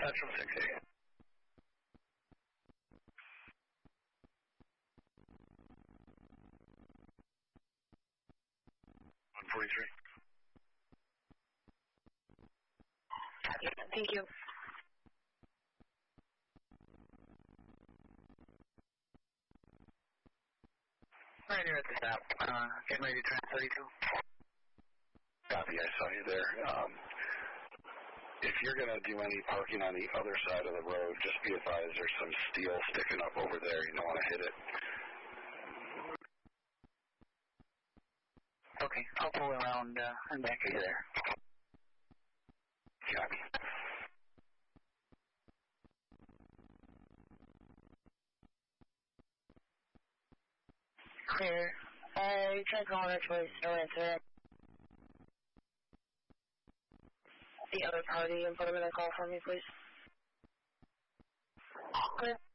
Central 6-8. 143. Thank you. Right here at the stop. Getting ready to turn 32. Copy, I saw you there. If you're going to do any parking on the other side of the road, just be advised there's some steel sticking up over there. You don't want to hit it. Okay, I'll pull around and back over there. Copy. Clear. I tried calling her twice, no answer. The other party in front of the call for me, please. Clear.